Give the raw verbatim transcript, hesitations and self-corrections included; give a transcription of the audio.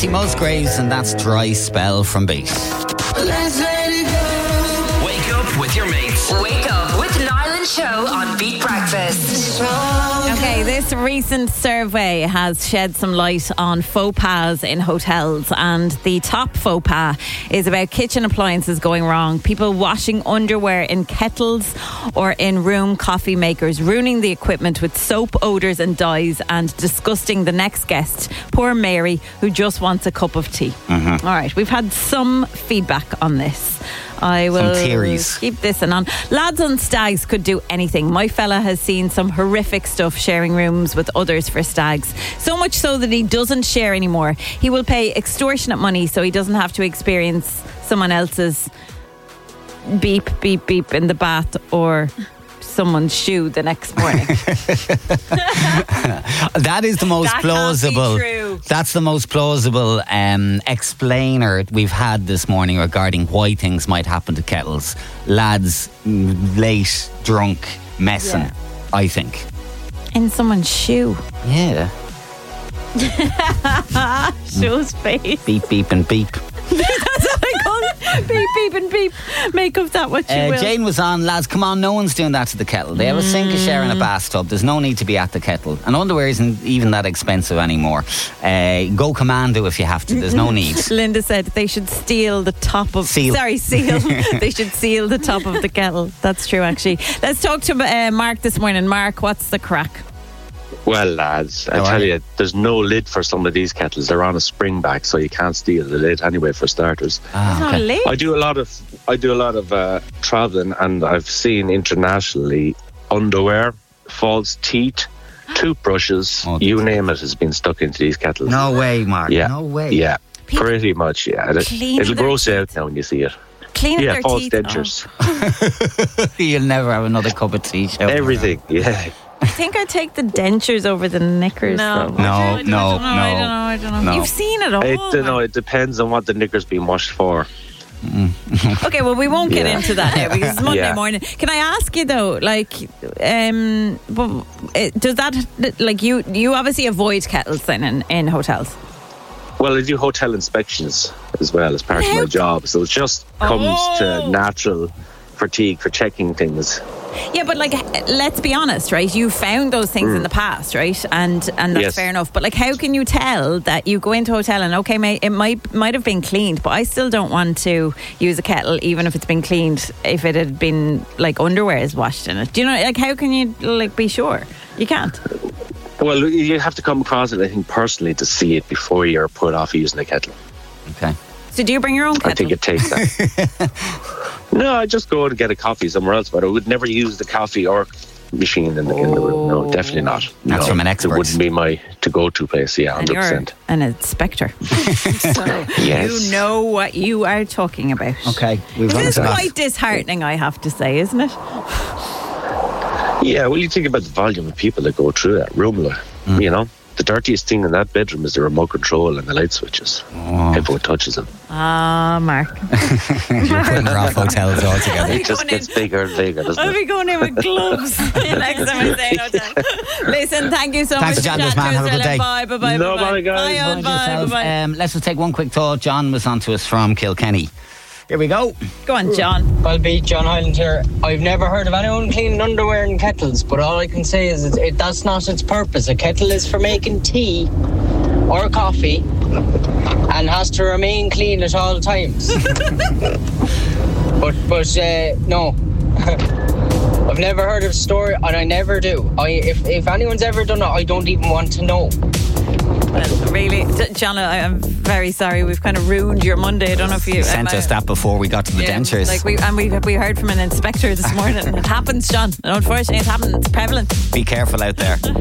Casey Musgraves, and that's Dry Spell from Beat. Let's let it go. Wake up with your mates. Wake up with Niall and Show on Beat Breakfast. Okay, this recent survey has shed some light on faux pas in hotels, and the top faux pas is about kitchen appliances going wrong, people washing underwear in kettles or in room coffee makers, ruining the equipment with soap, odours and dyes, and disgusting the next guest, poor Mary, who just wants a cup of tea. Mm-hmm. All right, we've had some feedback on this. I will Some theories. keep this and on. Lads on stags could do anything. My fella has seen some horrific stuff sharing rooms with others for stags. So much so that he doesn't share anymore. He will pay extortionate money so he doesn't have to experience someone else's beep, beep, beep in the bath or someone's shoe the next morning. That is the most That can't be plausible. true. That's the most plausible um, explainer we've had this morning regarding why things might happen to kettles. Lads, mm, late, drunk, messing. Yeah. I think. In someone's shoe. Yeah. Shoe's face. Beep, beep, and beep. That's what I call it. Beep, beep and beep. Make of that what you Uh, will. Jane was on, lads, come on, no one's doing that to the kettle. They have a sink, a shower and a bathtub. There's no need to be at the kettle. And underwear isn't even that expensive anymore. Uh, go commando if you have to. There's no need. Linda said they should steal the top of... Seal. Sorry, seal. They should seal the top of the kettle. That's true, actually. Let's talk to uh, Mark this morning. Mark, what's the crack? Well, lads, I How tell are you, there's no lid for some of these kettles. They're on a spring back, so you can't steal the lid anyway. For starters, Ah, It's okay. not late. I do a lot of I do a lot of uh, traveling, and I've seen internationally underwear, false teeth, toothbrushes, Oh, you name it, has been stuck into these kettles. No way, Mark. Yeah, No way. yeah, People pretty much. Yeah, It- clean it'll their gross you teeth. out now when you see it. Clean up Yeah, their false teeth. dentures, You'll never have another cup of tea. shall we? everything. Yeah. I think I take the dentures over the knickers. No. though. No, I don't know, no, I don't know, I no. don't know. I don't know. No. You've seen it all. I don't know. It depends on what the knicker's been washed for. Okay, well, we won't get Yeah. into that now because it's Monday Yeah. morning. Can I ask you though, like, um, but, uh, does that, like, you you obviously avoid kettles then in, in hotels? Well, I do hotel inspections as well as part of How- my job, so it just comes Oh. to natural fatigue for checking things. Yeah, but like, let's be honest, right? You found those things in the past, right? And and that's Yes. fair enough. But like, how can you tell that you go into a hotel and okay, may, it might might have been cleaned, but I still don't want to use a kettle even if it's been cleaned if it had been like underwear is washed in it. Do you know? Like, how can you like be sure? You can't. Well, you have to come across it, I think, personally to see it before you're put off using a kettle. Okay. So do you bring your own kettle? I think it takes that. No, I just go and get a coffee somewhere else, but I would never use the coffee or machine in the, in the room. No, definitely not. That's no, from an expert. It wouldn't be my to-go-to place, yeah, one And hundred you're percent. an inspector. So Yes. you know what you are talking about. Okay. We've This is answered that. quite disheartening, I have to say, isn't it? Yeah, well, you think about the volume of people that go through that room, like, Mm. you know. The dirtiest thing in that bedroom is the remote control and the light switches. Oh. Everyone touches them. Ah, Mark. You're putting her off hotels altogether. It just going gets in- bigger and bigger, doesn't I'll it? be going in with gloves next time I say hotel. Listen, thank you so Thanks much for chatting to us, man. Have a good day. Bye, bye, bye. No bye, bother, guys. Bye, Mind bye, yourself. bye, bye. Um, let's just take one quick thought. John was on to us from Kilkenny. Here we go. Go on, John. Well, be John Hyland here. I've never heard of anyone cleaning underwear in kettles, but all I can say is it, it, that's not its purpose. A kettle is for making tea or coffee and has to remain clean at all times. but but uh, no, I've never heard of a story, and I never do. I if if anyone's ever done it, I don't even want to know. Well, really, J- John, I- I'm very sorry. We've kind of ruined your Monday. I don't know if you You sent am I- us that before we got to the Yeah, dentures. Like we and we we heard from an inspector this morning. It happens, John. Unfortunately, it happens. It's prevalent. Be careful out there.